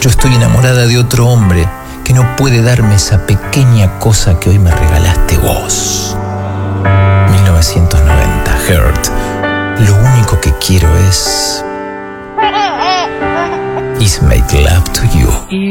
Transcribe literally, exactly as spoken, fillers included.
Yo estoy enamorada de otro hombre que no puede darme esa pequeña cosa que hoy me regalaste vos. mil novecientos noventa, Hurt. Lo único que quiero es... is make love to you.